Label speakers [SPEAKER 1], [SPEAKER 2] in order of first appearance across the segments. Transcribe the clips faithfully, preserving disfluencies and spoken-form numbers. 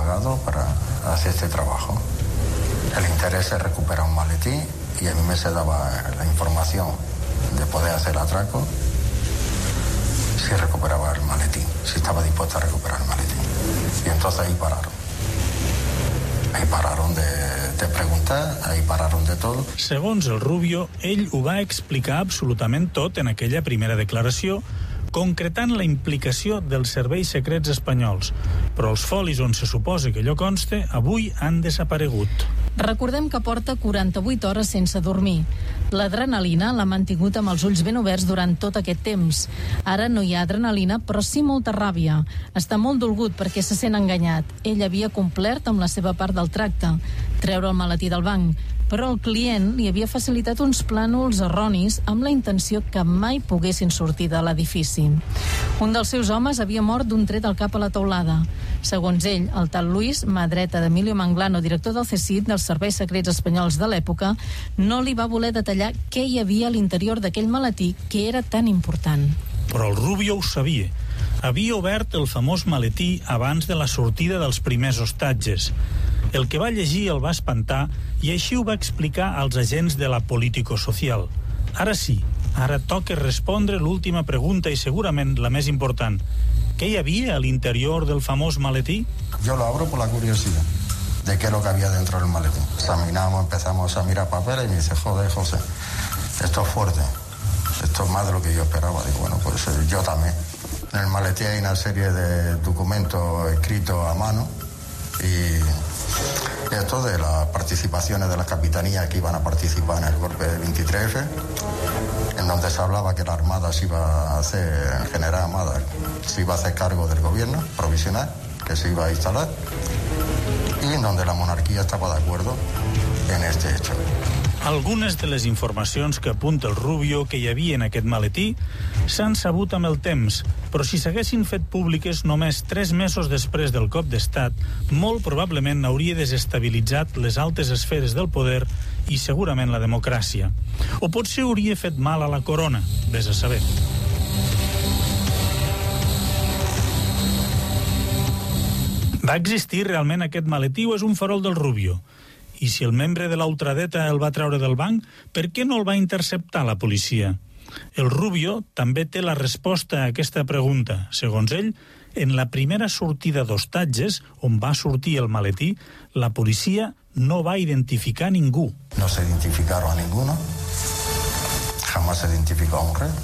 [SPEAKER 1] pagado para hacer este trabajo. El interés es recuperar un maletín y a mí me se daba la información de poder hacer el atraco si recuperaba el maletín, si estaba dispuesto a recuperar el maletín. Y entonces ahí pararon. Ahí pararon de, de preguntar, ahí pararon de tot.
[SPEAKER 2] Segons el Rubio, ell ho va explicar absolutament tot en aquella primera declaració, concretant la implicació dels serveis secrets espanyols. Però els folis on se suposa que allò conste avui han desaparegut.
[SPEAKER 3] Recordem que porta quaranta-vuit hores sense dormir. L'adrenalina l'ha mantingut amb els ulls ben oberts durant tot aquest temps. Ara no hi ha adrenalina, però sí molta ràbia. Està molt dolgut perquè se sent enganyat. Ell havia complert amb la seva part del tracte, treure el maletí del banc, però el client li havia facilitat uns plànols erronis amb la intenció que mai poguessin sortir de l'edifici. Un dels seus homes havia mort d'un tret al cap a la teulada. Segons ell, el tal Luis, mà dreta d'Emilio Manglano, director del C S I D, dels Serveis Secrets Espanyols de l'època, no li va voler detallar què hi havia a l'interior d'aquell maletí que era tan important.
[SPEAKER 2] Però el Rubio ho sabia. Havia obert el famós maletí abans de la sortida dels primers hostatges. El que va llegir el va espantar i així ho va explicar als agents de la Político Social. Ara sí, ara toca respondre l'última pregunta i segurament la més important. ¿Qué hi havia a l'interior del famós maletí?
[SPEAKER 1] Yo lo abro por la curiosidad de qué es lo que había dentro del maletín. Examinamos, empezamos a mirar papeles y me dice, joder, José, esto es fuerte. Esto es más de lo que yo esperaba. Digo, bueno, pues eh, yo también. En el maletín hay una serie de documentos escritos a mano y esto de las participaciones de las capitanías que iban a participar en el golpe del veintitrés efe, en donde se hablaba que la Armada se iba a hacer, el general Amada, se iba a hacer cargo del gobierno provisional que se iba a instalar y en donde la monarquía estaba de acuerdo en este hecho.
[SPEAKER 2] Algunes de les informacions que apunta el Rubio que hi havia en aquest maletí s'han sabut amb el temps, però si s'haguessin fet públiques només tres mesos després del cop d'estat, molt probablement hauria desestabilitzat les altes esferes del poder i segurament la democràcia. O potser hauria fet mal a la corona, vés a saber. Va existir realment aquest maletí o és un farol del Rubio? I si el membre de la ultradeta el va treure del banc, per què no el va interceptar la policia? El Rubio també té la resposta a aquesta pregunta. Segons ell, en la primera sortida d'hostatges, on va sortir el maletí, la policia no va identificar a ningú.
[SPEAKER 1] No se identificaron a ninguno. Jamás se identificó a un rey.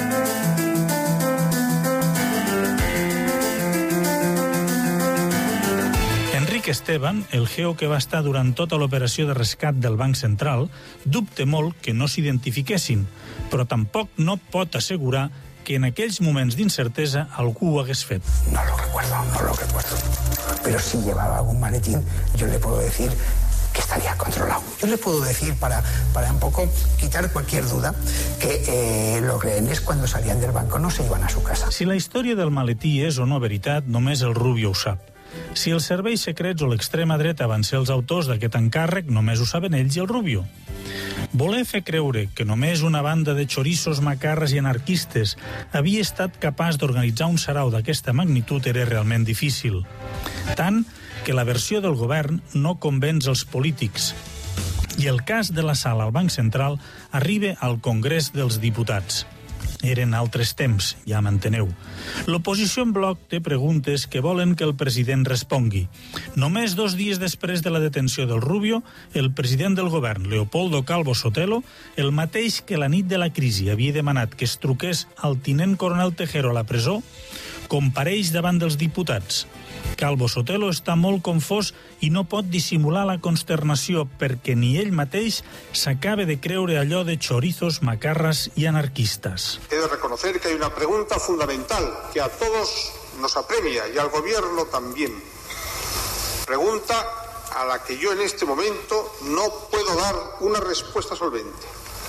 [SPEAKER 2] Enric Esteban, el geo que va estar durant tota l'operació de rescat del Banc Central, dubte molt que no s'identifiquessin, però tampoc no pot assegurar que en aquells moments d'incertesa algú ho hagués fet.
[SPEAKER 4] No lo recuerdo, no lo recuerdo. Pero si llevaba algún maletín, yo le puedo decir que estaría controlado. Yo le puedo decir, para, para un poco quitar cualquier duda, que eh, los rehenes cuando salían del banco no se iban a su casa.
[SPEAKER 2] Si la història del maletí és o no veritat, només el Rubio ho sap. Si els serveis secrets o l'extrema dreta van ser els autors d'aquest encàrrec, només ho saben ells i el Rubio. Voler fer creure que només una banda de xorissos, macarres i anarquistes havia estat capaç d'organitzar un sarau d'aquesta magnitud era realment difícil. Tant que la versió del govern no convenç els polítics. I el cas de la sala al Banc Central arriba al Congrés dels Diputats. Eren altres temps, ja m'enteneu. L'oposició en bloc té preguntes que volen que el president respongui. Només dos dies després de la detenció del Rubio, el president del govern, Leopoldo Calvo Sotelo, el mateix que la nit de la crisi havia demanat que es truqués al tinent coronel Tejero a la presó, compareix davant dels diputats. Calvo Sotelo està molt confós i no pot dissimular la consternació perquè ni ell mateix s'acaba de creure allò de chorizos, macarras y anarquistas.
[SPEAKER 5] He de reconocer que hay una pregunta fundamental que a todos nos apremia y al gobierno también. Pregunta a la que yo en este momento no puedo dar una respuesta solvente.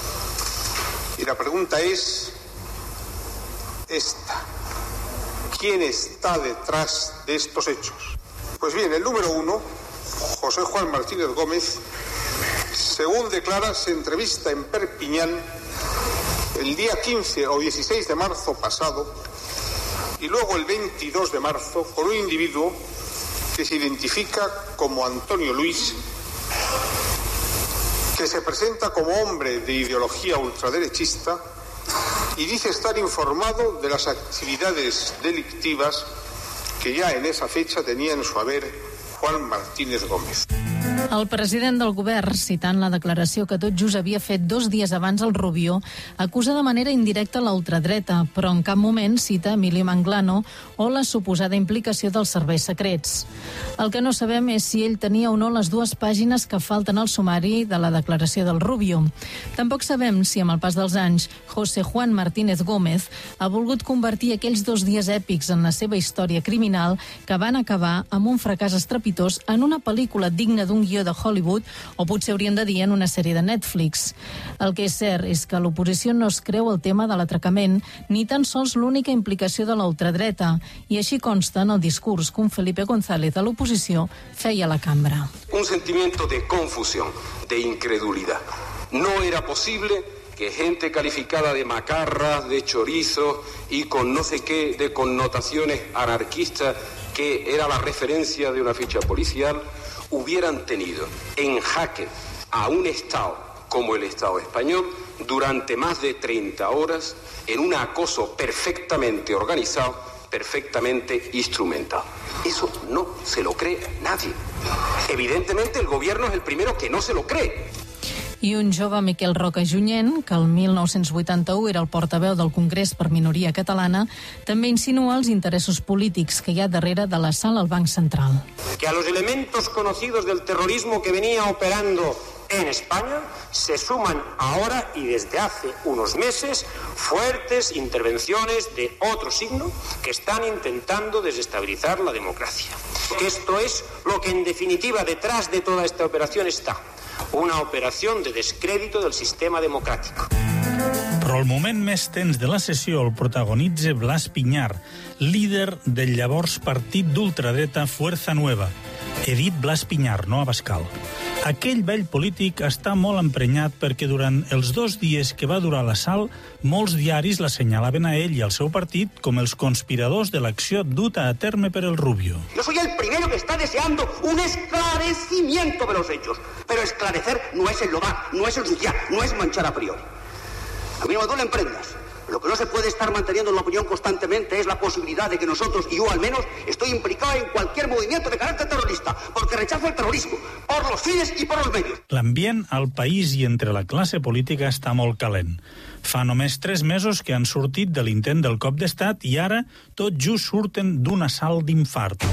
[SPEAKER 5] Y la pregunta es esta. ¿Quién está detrás de estos hechos? Pues bien, el número uno, José Juan Martínez Gómez, según declara, se entrevista en Perpiñán el día quince o dieciséis de marzo pasado y luego el veintidós de marzo con un individuo que que se identifica como Antonio Luis, que se presenta como hombre de ideología ultraderechista y dice estar informado de las actividades delictivas que ja en esa fecha tenia en su haber Juan Martínez Gómez.
[SPEAKER 3] El president del govern, citant la declaració que tot just havia fet dos dies abans al Rubió, acusa de manera indirecta la ultradreta, però en cap moment cita Emilio Manglano o la suposada implicació dels serveis secrets. El que no sabem és si ell tenia o no les dues pàgines que falten al sumari de la declaració del Rubió. Tampoc sabem si, amb el pas dels anys, José Juan Martínez Gómez ha volgut convertir aquells dos dies èpics en la seva història criminal que van acabar amb un fracàs estrepitós en una pel·lícula digna d'un guió de Hollywood, o potser hauríem de dir en una sèrie de Netflix. El que és cert és que l'oposició no es creu el tema de l'atracament ni tan sols l'única implicació de la ultradreta, i així consta en el discurs que un Felipe González de l'oposició feia a la cambra.
[SPEAKER 6] Un sentimiento de confusión, de incredulidad. No era posible que gente calificada de macarra, de chorizo y con no sé qué de connotaciones anarquistas, que era la referencia de una ficha policial, hubieran tenido en jaque a un Estado como el Estado español durante más de treinta horas en un acoso perfectamente organizado, perfectamente instrumentado. Eso no se lo cree nadie. Evidentemente el gobierno es el primero que no se lo cree.
[SPEAKER 3] I un jove, Miquel Roca Junyent, que el mil nou-cents vuitanta-u era el portaveu del Congrés per minoria catalana, també insinua els interessos polítics que hi ha darrere de l'assalt al Banc Central.
[SPEAKER 7] Que a los elementos conocidos del terrorismo que venía operando en España se suman ahora y desde hace unos meses fuertes intervenciones de otro signo que están intentando desestabilizar la democracia. Que esto es lo que en definitiva detrás de toda esta operación está. Una operació de descrèdito del sistema democràtic.
[SPEAKER 2] Però el moment més tens de la sessió el protagonitza Blas Piñar, líder del llavors partit d'ultradreta Fuerza Nueva. He dit Blas Piñar, no Abascal. Aquell vell polític està molt emprenyat perquè durant els dos dies que va durar l'assalt, molts diaris l'assenyalaven a ell i al seu partit com els conspiradors de l'acció duta a terme per el Rubio.
[SPEAKER 8] Yo soy el primero que está deseando un esclarecimiento de los hechos. Pero esclarecer no es enlodar, no es ensuciar, no es manchar a priori. A mí no me duelen prendas. Lo que no se puede estar manteniendo en la opinión constantemente es la posibilidad de que nosotros, y yo al menos, estoy implicado en cualquier movimiento de carácter terrorista, porque rechazo el terrorismo, por los fines y por los medios.
[SPEAKER 2] L'ambient al país i entre la classe política està molt calent. Fa només tres mesos que han sortit de l'intent del cop d'estat i ara tot just surten d'un assalt d'infart.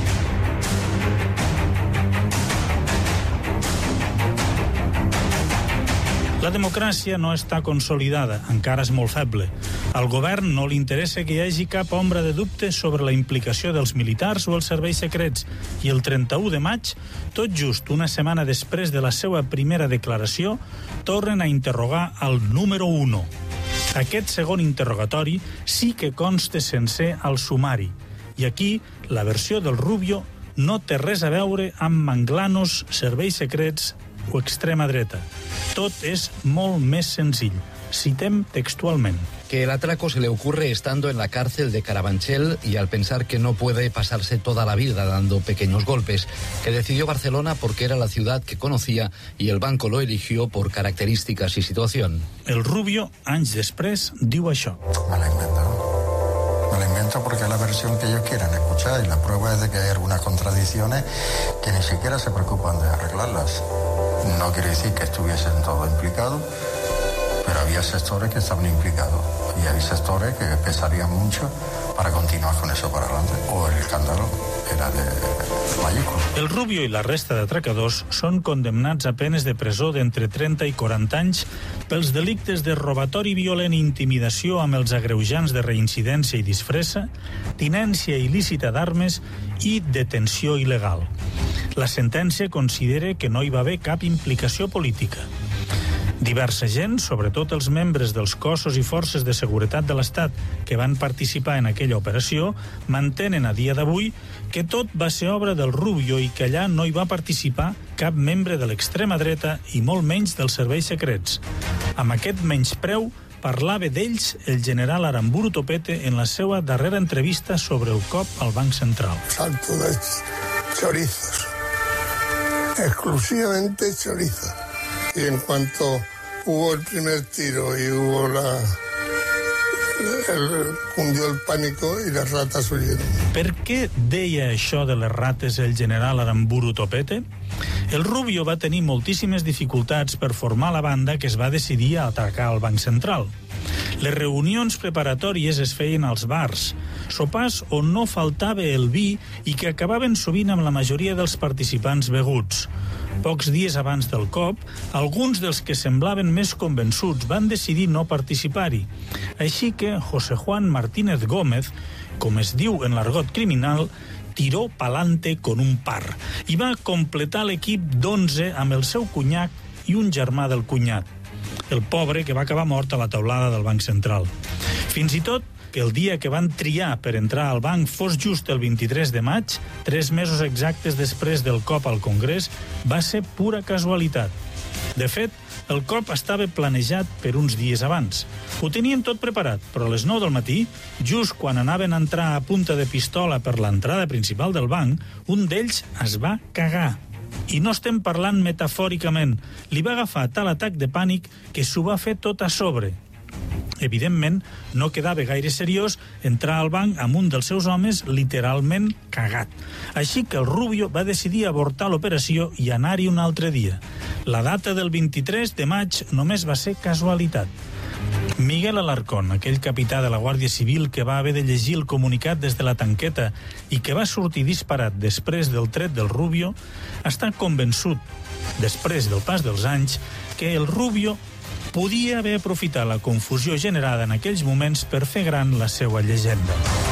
[SPEAKER 2] La democràcia no està consolidada, encara és molt feble. Al govern no li interessa que hi hagi cap ombra de dubte sobre la implicació dels militars o els serveis secrets, i el trenta-u de maig, tot just una setmana després de la seva primera declaració, tornen a interrogar el número uno. Aquest segon interrogatori sí que consta sencer al sumari, i aquí la versió del Rubio no té res a veure amb manglanos, serveis secrets o extrema dreta. Tot és molt més senzill. Citem textualment.
[SPEAKER 9] Que el atraco se le ocurre estando en la cárcel de Carabanchel y al pensar que no puede pasarse toda la vida dando pequeños golpes, que decidió Barcelona porque era la ciudad que conocía y el banco lo eligió por características y situación.
[SPEAKER 2] El Rubio, anys després, diu això.
[SPEAKER 1] Me la invento. Me la invento porque es la versión que ellos quieren escuchar y la prueba es de que hay algunas contradicciones que ni siquiera se preocupan de arreglarlas. No quiere decir que estuviesen todos implicados, pero había sectores que estaban implicados y hay sectores que pesarían mucho para continuar con eso para adelante, o el escándalo era de mayúsculo.
[SPEAKER 2] El Rubio i la resta d'atracadors són condemnats a penes de presó d'entre trenta i quaranta anys pels delictes de robatori violent i intimidació amb els agreujants de reincidència i disfressa, tinència il·lícita d'armes i detenció il·legal. La sentència considera que no hi va haver cap implicació política. Diversa gent, sobretot els membres dels cossos i forces de seguretat de l'Estat que van participar en aquella operació, mantenen a dia d'avui que tot va ser obra del Rubio i que allà no hi va participar cap membre de l'extrema dreta i molt menys dels serveis secrets. Amb aquest menyspreu parlava d'ells el general Aramburu Topete en la seva darrera entrevista sobre el cop al Banc Central.
[SPEAKER 4] Santo Dios,
[SPEAKER 10] chorizos, exclusivamente chorizos. Y en cuanto hubo el primer tiro y hubo la... El, hundió el pánico i les rates huyeron.
[SPEAKER 2] Per què deia això de les rates el general Aramburu Topete? El Rubio va tenir moltíssimes dificultats per formar la banda que es va decidir a atacar el Banc Central. Les reunions preparatòries es feien als bars, sopars on no faltava el vi i que acabaven sovint amb la majoria dels participants beguts. Pocs dies abans del cop, alguns dels que semblaven més convençuts van decidir no participar-hi. Així que José Juan Martínez Gómez, com es diu en l'argot criminal, tiró pa'lante con un par i va completar l'equip d'onze amb el seu cunyac i un germà del cunyat, el pobre que va acabar mort a la teulada del Banc Central. Fins i tot que el dia que van triar per entrar al banc fos just el vint-i-tres de maig, tres mesos exactes després del cop al Congrés, va ser pura casualitat. De fet, el cop estava planejat per uns dies abans. Ho tenien tot preparat, però a les nou del matí, just quan anaven a entrar a punta de pistola per l'entrada principal del banc, un d'ells es va cagar. I no estem parlant metafòricament. Li va agafar tal atac de pànic que s'ho va fer tot a sobre. Evidentment, no quedava gaire seriós entrar al banc amb un dels seus homes literalment cagat. Així que el Rubio va decidir avortar l'operació i anar-hi un altre dia. La data del vint-i-tres de maig només va ser casualitat. Miguel Alarcón, aquell capità de la Guàrdia Civil que va haver de llegir el comunicat des de la tanqueta i que va sortir disparat després del tret del Rubio, està convençut, després del pas dels anys, que el Rubio podia haver aprofitat la confusió generada en aquells moments per fer gran la seva llegenda.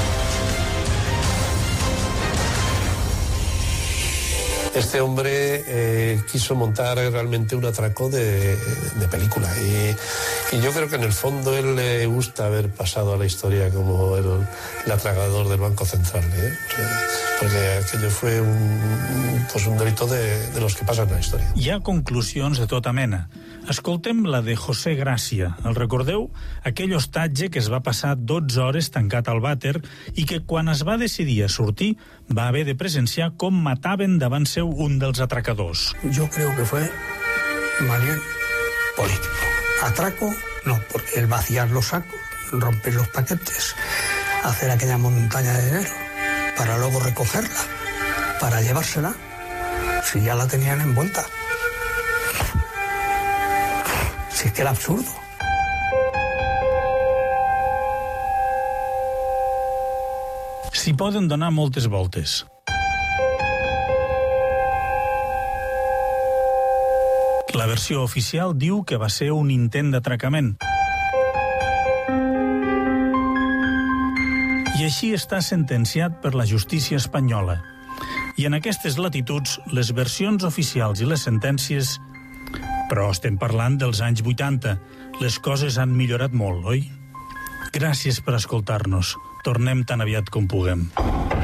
[SPEAKER 11] Este hombre eh, quiso montar realmente un atraco de, de película y, y yo creo que en el fondo él le gusta haber pasado a la historia como el, el atracador del Banco Central, ¿eh? Porque aquello fue un, pues un delito de, de los que pasan a la historia.
[SPEAKER 2] Hi ha conclusions de tota mena. Escoltem la de José Gràcia. El recordeu? Aquell hostatge que es va passar dotze hores tancat al vàter i que quan es va decidir a sortir va haver de presenciar com mataven davant seu un dels atracadors.
[SPEAKER 4] Yo creo que fue más bien político. Atraco, no, porque el vaciar los sacos, romper los paquetes, hacer aquella montaña de dinero, para luego recogerla, para llevársela, si ya la tenían envuelta. Si es que era absurdo.
[SPEAKER 2] S'hi poden donar moltes voltes. La versió oficial diu que va ser un intent d'atracament. I així està sentenciat per la justícia espanyola. I en aquestes latituds, les versions oficials i les sentències... Però estem parlant dels anys vuitanta. Les coses han millorat molt, oi? Gràcies per escoltar-nos. Tornem tan aviat com puguem.